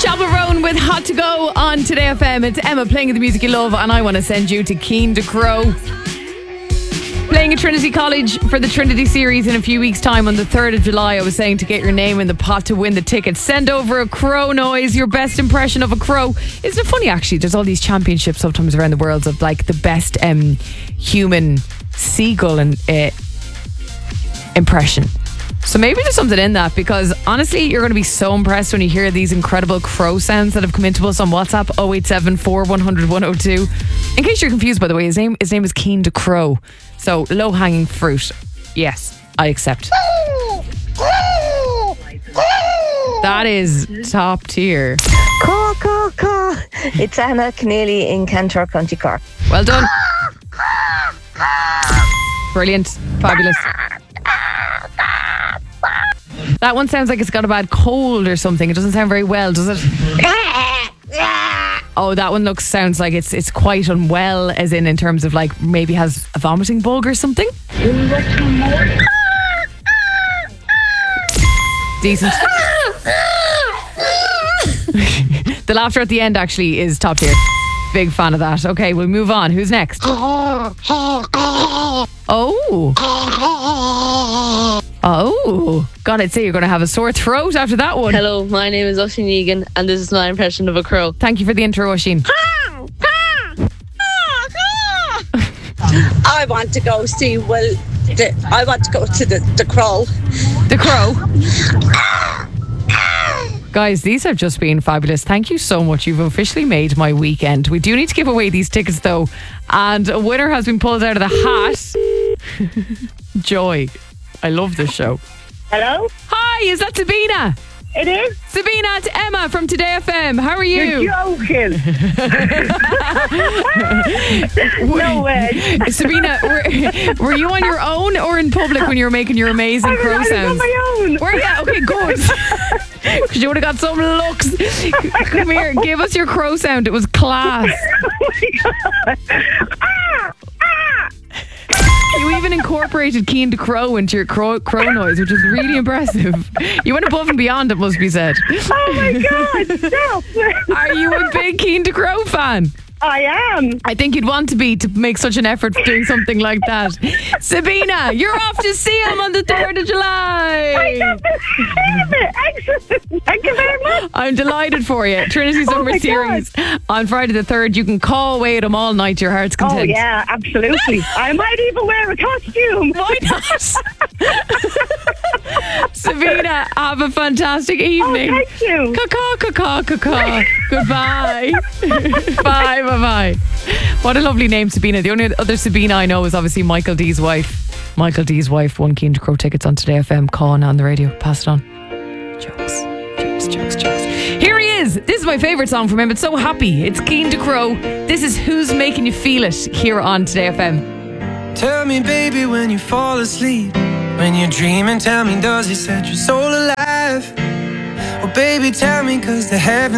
Chapel Roan with Hot to Go on Today FM. It's Emma playing the music you love, and I want to send you to Keen to Crow. Playing at Trinity College for the Trinity Series in a few weeks' time on the 3rd of July. I was saying to get your name in the pot to win the ticket. Send over a crow noise, your best impression of a crow. Isn't it funny, actually? There's all these championships sometimes around the world of like the best human seagull and impression. So maybe there's something in that, because honestly, you're going to be so impressed when you hear these incredible crow sounds that have come into us on WhatsApp 0874 100 102. In case you're confused, by the way, his name is Keen to Crow. So low hanging fruit. Yes, I accept. That is top tier. Caw, caw, caw. It's Anna Keneally in Cantor, County Cork. Well done. Brilliant. Fabulous. That one sounds like it's got a bad cold or something. It doesn't sound very well, does it? Oh, that one sounds like it's quite unwell, as in terms of like maybe has a vomiting bug or something. Decent. The laughter at the end actually is top tier. Big fan of that. Okay, we'll move on. Who's next? Oh, God, I'd say you're going to have a sore throat after that one. Hello, my name is Oisin Egan, and this is my impression of a crow. Thank you for the intro, Oisin. I want to go see, I want to go to the crow. The crow? Guys, these have just been fabulous. Thank you so much. You've officially made my weekend. We do need to give away these tickets, though. And a winner has been pulled out of the hat. Joy. I love this show. Hello? Hi, is that Sabina? It is? Sabina, it's Emma from Today FM. How are you? You're joking. No way. Sabina, were you on your own or in public when you were making your amazing crow sounds? I was on my own. Were you? Okay, good. Because you would have got some looks. Come here, give us your crow sound. It was class. Oh my God. You even incorporated Keen to Crow into your crow noise, which is really impressive. You went above and beyond, it must be said. Oh my God, stop. Are you a big Keen to Crow fan? I am. I think you'd want to be, to make such an effort for doing something like that. Sabina, you're off to see him on the 3rd of July. I can't believe it. Excellent. Thank you very much. I'm delighted for you. Trinity Summer Series on Friday the 3rd. You can call away at him all night to your heart's content. Oh yeah, absolutely. I might even wear a costume. Why not? Sabina, have a fantastic evening. Oh, thank you. Caw. Goodbye. Bye. What a lovely name, Sabina. The only other Sabina I know is obviously Michael D's wife. Michael D's wife won Keen to Crow tickets on Today FM. Calling on the radio. Pass it on. Jokes. Here he is. This is my favourite song from him. It's so happy. It's Keen to Crow. This is Who's Making You Feel It here on Today FM. Tell me, baby, when you fall asleep, when you're dreaming, tell me, does it set your soul alive? Oh, baby, tell me, 'cause the heavens